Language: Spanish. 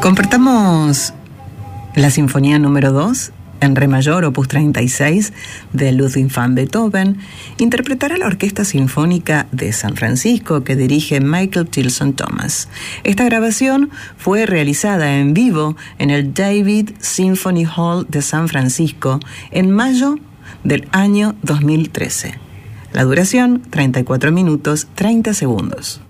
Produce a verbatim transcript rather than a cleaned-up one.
Compartamos la Sinfonía número dos en Re mayor, opus treinta y seis, de Ludwig van Beethoven, interpretará la Orquesta Sinfónica de San Francisco, que dirige Michael Tilson Thomas. Esta grabación fue realizada en vivo en el David Symphony Hall de San Francisco en mayo del año dos mil trece. La duración, treinta y cuatro minutos, treinta segundos.